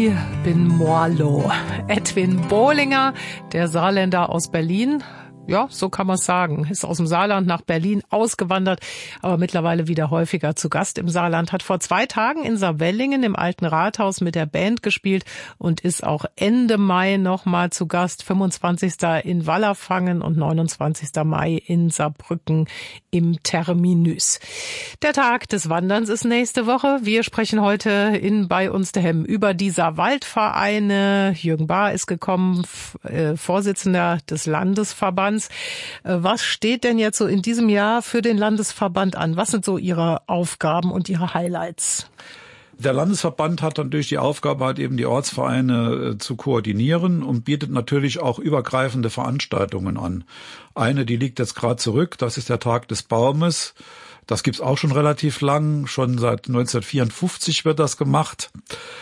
Ich bin Morlo. Edwin Bohlinger, der Saarländer aus Berlin. Ja, so kann man es sagen. Ist aus dem Saarland nach Berlin ausgewandert, aber mittlerweile wieder häufiger zu Gast im Saarland. Hat vor 2 Tagen in Saarwellingen im Alten Rathaus mit der Band gespielt und ist auch Ende Mai nochmal zu Gast. 25. in Wallerfangen und 29. Mai in Saarbrücken im Terminus. Der Tag des Wanderns ist nächste Woche. Wir sprechen heute in Bei uns daheim über die Saarwaldvereine. Jürgen Bahr ist gekommen, Vorsitzender des Landesverbands. Was steht denn jetzt so in diesem Jahr für den Landesverband an? Was sind so Ihre Aufgaben und Ihre Highlights? Der Landesverband hat natürlich die Aufgabe, halt eben die Ortsvereine zu koordinieren und bietet natürlich auch übergreifende Veranstaltungen an. Eine, die liegt jetzt gerade zurück, das ist der Tag des Baumes. Das gibt's auch schon relativ lang, schon seit 1954 wird das gemacht.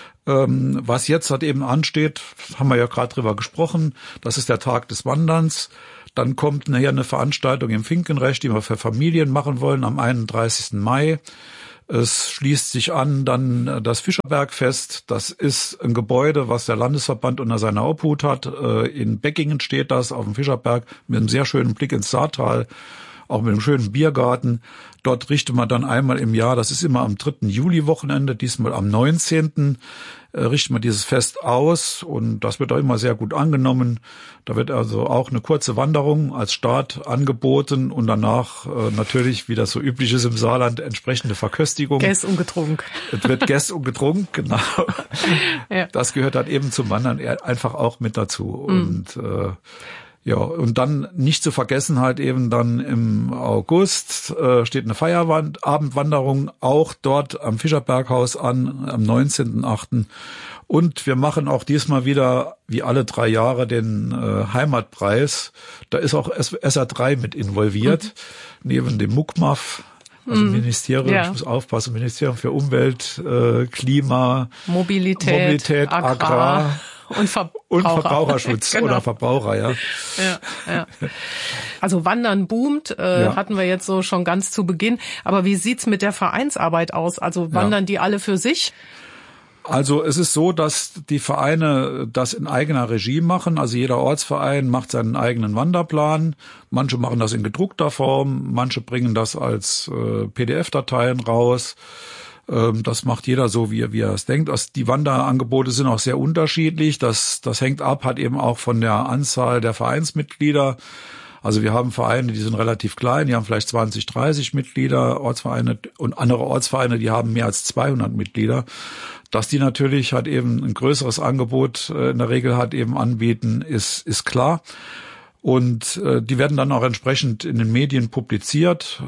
Was jetzt halt eben ansteht, haben wir ja gerade drüber gesprochen, das ist der Tag des Wanderns. Dann kommt nachher eine Veranstaltung im Finkenrecht, die wir für Familien machen wollen, am 31. Mai. Es schließt sich an dann das Fischerbergfest. Das ist ein Gebäude, was der Landesverband unter seiner Obhut hat. In Beckingen steht das auf dem Fischerberg mit einem sehr schönen Blick ins Saartal, auch mit einem schönen Biergarten. Dort richtet man dann einmal im Jahr, das ist immer am 3. Juli-Wochenende, diesmal am 19. Richtet man dieses Fest aus und das wird auch immer sehr gut angenommen. Da wird also auch eine kurze Wanderung als Start angeboten und danach natürlich, wie das so üblich ist im Saarland, entsprechende Verköstigung. Gäst und getrunken. Es wird Gäst und getrunken, genau. Ja. Das gehört dann eben zum Wandern einfach auch mit dazu. Und ja, und dann nicht zu vergessen halt eben dann im August steht eine Feierabendwanderung auch dort am Fischerberghaus an, am 19.8. Und wir machen auch diesmal wieder, wie alle 3 Jahre, den Heimatpreis. Da ist auch SR3 mit involviert, neben dem MUKMAF. Also Ministerium, ja. Ich muss aufpassen, Ministerium für Umwelt, Klima, Mobilität, Agrar. Und Verbraucherschutz genau. Oder Verbraucher, ja. Ja. Also Wandern boomt, hatten wir jetzt so schon ganz zu Beginn. Aber wie sieht's mit der Vereinsarbeit aus? Also wandern die alle für sich? Also es ist so, dass die Vereine das in eigener Regie machen. Also jeder Ortsverein macht seinen eigenen Wanderplan. Manche machen das in gedruckter Form, manche bringen das als PDF-Dateien raus. Das macht jeder so, wie er es denkt. Die Wanderangebote sind auch sehr unterschiedlich. Das hängt ab, halt eben auch von der Anzahl der Vereinsmitglieder. Also wir haben Vereine, die sind relativ klein, die haben vielleicht 20, 30 Mitglieder, Ortsvereine und andere Ortsvereine, die haben mehr als 200 Mitglieder. Dass die natürlich halt eben ein größeres Angebot in der Regel halt eben anbieten, ist klar. Und die werden dann auch entsprechend in den Medien publiziert.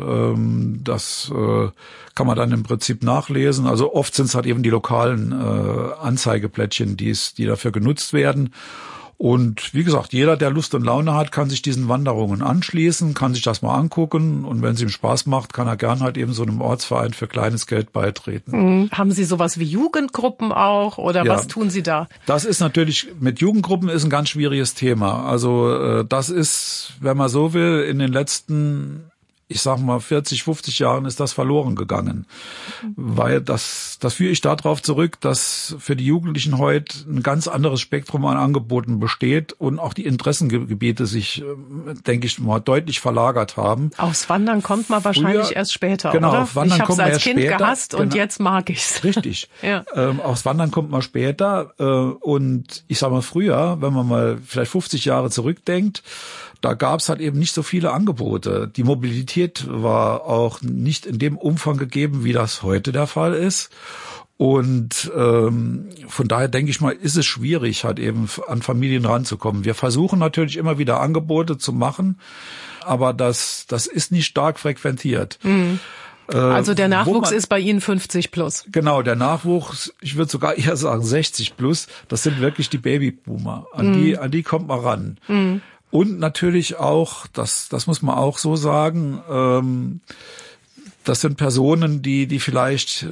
Das kann man dann im Prinzip nachlesen. Also oft sind es halt eben die lokalen Anzeigeplättchen, die dafür genutzt werden. Und wie gesagt, jeder, der Lust und Laune hat, kann sich diesen Wanderungen anschließen, kann sich das mal angucken. Und wenn es ihm Spaß macht, kann er gern halt eben so einem Ortsverein für kleines Geld beitreten. Haben Sie sowas wie Jugendgruppen auch oder was tun Sie da? Das ist natürlich, mit Jugendgruppen ist ein ganz schwieriges Thema. Also das ist, wenn man so will, in den letzten, ich sag mal 40, 50 Jahren ist das verloren gegangen. Weil das führe ich darauf zurück, dass für die Jugendlichen heute ein ganz anderes Spektrum an Angeboten besteht und auch die Interessengebiete sich, denke ich mal, deutlich verlagert haben. Aufs Wandern kommt man wahrscheinlich erst später, genau, oder? Aufs Wandern ich habe es als Kind später, gehasst und jetzt mag ich's. Richtig. Ja. Aufs Wandern kommt man später und ich sag mal früher, wenn man mal vielleicht 50 Jahre zurückdenkt, da gab's halt eben nicht so viele Angebote. Die Mobilität war auch nicht in dem Umfang gegeben, wie das heute der Fall ist. Und von daher denke ich mal, ist es schwierig, halt eben an Familien ranzukommen. Wir versuchen natürlich immer wieder Angebote zu machen, aber das ist nicht stark frequentiert. Also der Nachwuchs ist bei Ihnen 50 plus. Genau, der Nachwuchs, ich würde sogar eher sagen 60 plus, das sind wirklich die Babyboomer. An die kommt man ran. Und natürlich auch, das muss man auch so sagen, das sind Personen, die vielleicht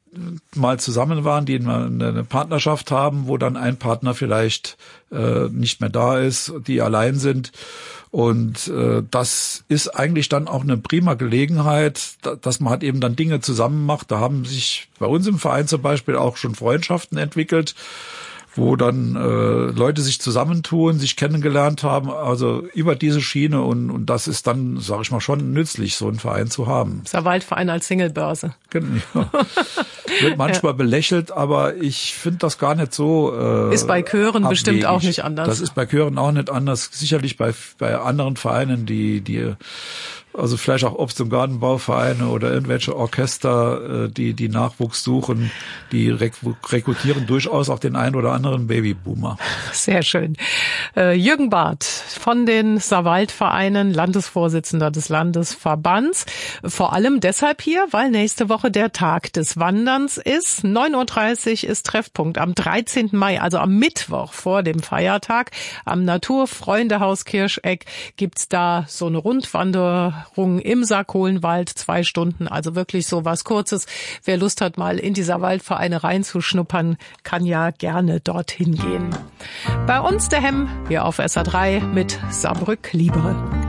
mal zusammen waren, die eine Partnerschaft haben, wo dann ein Partner vielleicht nicht mehr da ist, die allein sind. Und das ist eigentlich dann auch eine prima Gelegenheit, dass man halt eben dann Dinge zusammen macht. Da haben sich bei uns im Verein zum Beispiel auch schon Freundschaften entwickelt, wo dann Leute sich zusammentun, sich kennengelernt haben, also über diese Schiene und das ist dann, sage ich mal, schon nützlich, so einen Verein zu haben. Der Waldverein als Singlebörse. Genau. Wird manchmal belächelt, aber ich finde das gar nicht so ist bei Chören abwegig. Bestimmt auch nicht anders. Das ist bei Chören auch nicht anders. Sicherlich bei anderen Vereinen, die also vielleicht auch Obst- und Gartenbauvereine oder irgendwelche Orchester, die Nachwuchs suchen, die rekrutieren durchaus auch den einen oder anderen Babyboomer. Sehr schön. Jürgen Barth von den Saarwaldvereinen, Landesvorsitzender des Landesverbands. Vor allem deshalb hier, weil nächste Woche der Tag des Wanderns ist. 9.30 Uhr ist Treffpunkt am 13. Mai, also am Mittwoch vor dem Feiertag. Am Naturfreundehaus Kirscheck gibt's da so eine Rundwanderung im Saarkohlenwald, 2 Stunden, also wirklich so was Kurzes. Wer Lust hat, mal in dieser Waldvereine reinzuschnuppern, kann ja gerne dorthin gehen. Bei uns der Hemm, hier auf SA3 mit Saarbrück Liebere.